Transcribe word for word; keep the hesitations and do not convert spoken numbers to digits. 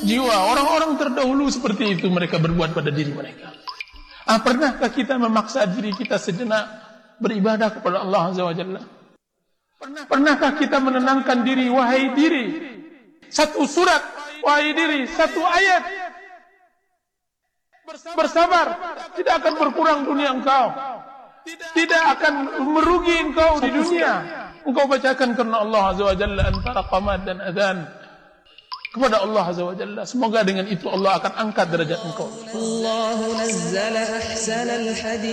jiwa. Orang-orang terdahulu seperti itu mereka berbuat pada diri mereka. Ah, pernahkah kita memaksa diri kita sejenak beribadah kepada Allah Azza wa Jalla? Pernah, pernahkah kita menenangkan diri, wahai diri, satu surat, wahai diri, satu ayat, bersabar, tidak akan berkurang dunia engkau, tidak akan merugi engkau di dunia. Engkau bacakan karena Allah Azza wa Jalla antara qamat dan adzan kepada Allah Azza wa Jalla. Semoga dengan itu Allah akan angkat derajat engkau.